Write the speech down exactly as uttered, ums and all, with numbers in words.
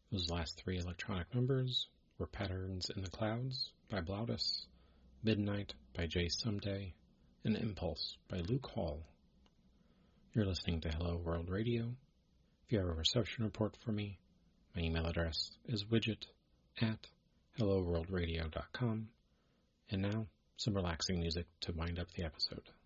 Those last three electronic numbers were Patterns in the Clouds by Blautus, Midnight by Jay Someday, and Impulse by Luke Hall. You're listening to Hello World Radio. If you have a reception report for me, my email address is widget at hello world radio dot com. And now, some relaxing music to wind up the episode.